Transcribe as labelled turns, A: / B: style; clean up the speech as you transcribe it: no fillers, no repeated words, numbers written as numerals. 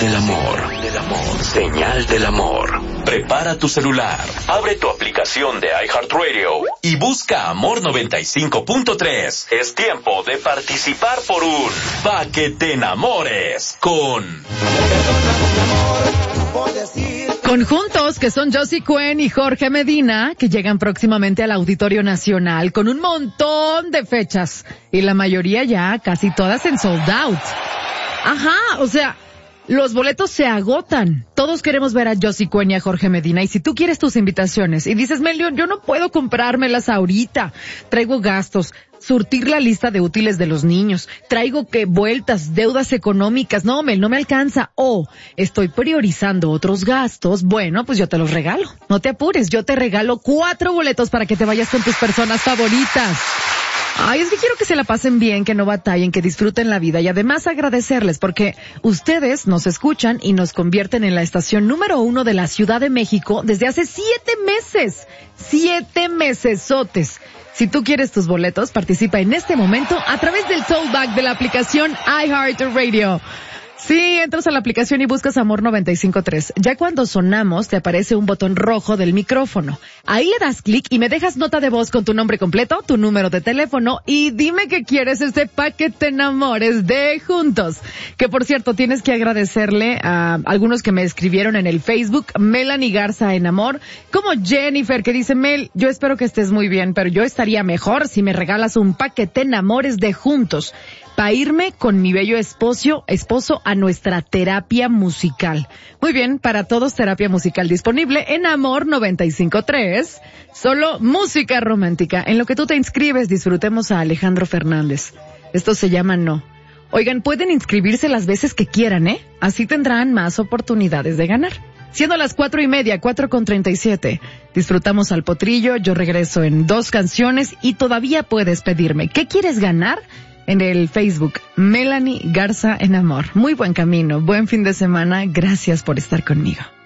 A: del amor. Señal del amor. Prepara tu celular, abre tu aplicación de iHeartRadio y busca Amor 95.3. Es tiempo de participar por un Pa' que te enamores con
B: Juntos, que son Josie Cuen y Jorge Medina, que llegan próximamente al Auditorio Nacional con un montón de fechas y la mayoría ya casi todas en sold out. Ajá, o sea, los boletos se agotan. Todos queremos ver a Josie Cuen y a Jorge Medina. Y si tú quieres tus invitaciones y dices, Melio, yo no puedo comprármelas ahorita, traigo gastos, surtir la lista de útiles de los niños, traigo vueltas, deudas económicas, no me alcanza, o estoy priorizando otros gastos, bueno, pues yo te los regalo. No te apures, yo te regalo 4 boletos para que te vayas con tus personas favoritas. Ay, es que quiero que se la pasen bien, que no batallen, que disfruten la vida y además agradecerles porque ustedes nos escuchan y nos convierten en la estación número 1 de la Ciudad de México desde hace 7 meses. 7 mesesotes. Si tú quieres tus boletos, participa en este momento a través del tollback de la aplicación iHeartRadio. Sí, entras a la aplicación y buscas Amor 95.3. Ya cuando sonamos, te aparece un botón rojo del micrófono. Ahí le das clic y me dejas nota de voz con tu nombre completo, tu número de teléfono y dime que quieres Pa' que te enamores de Juntos. Que por cierto, tienes que agradecerle a algunos que me escribieron en el Facebook, Melanie Garza en Amor, como Jennifer que dice, Mel, yo espero que estés muy bien, pero yo estaría mejor si me regalas Pa' que te enamores de Juntos. Para irme con mi bello esposo a nuestra terapia musical. Muy bien, para todos terapia musical disponible en Amor 95.3. Solo música romántica. En lo que tú te inscribes, disfrutemos a Alejandro Fernández. Esto se llama No. Oigan, pueden inscribirse las veces que quieran, ¿eh? Así tendrán más oportunidades de ganar. Siendo las 4:30, 4:37. Disfrutamos al potrillo, yo regreso en 2 canciones y todavía puedes pedirme. ¿Qué quieres ganar? En el Facebook, Melanie Garza en Amor. Muy buen camino, buen fin de semana, gracias por estar conmigo.